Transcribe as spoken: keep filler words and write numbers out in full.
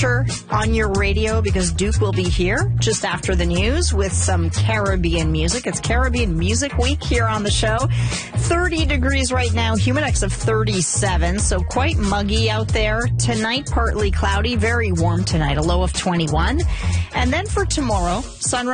on your radio because Duke will be here just after the news with some Caribbean music. It's Caribbean Music Week here on the show. thirty degrees right now, Humidex of thirty-seven, so quite muggy out there. Tonight, partly cloudy, very warm tonight, a low of twenty-one. And then for tomorrow, sunrise.